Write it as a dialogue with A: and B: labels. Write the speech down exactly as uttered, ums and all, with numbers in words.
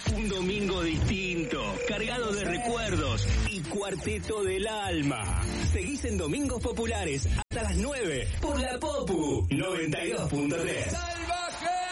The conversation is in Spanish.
A: Un domingo distinto, cargado de recuerdos y cuarteto del alma. Seguís en Domingos Populares hasta las nueve por la Popu noventa y dos punto tres.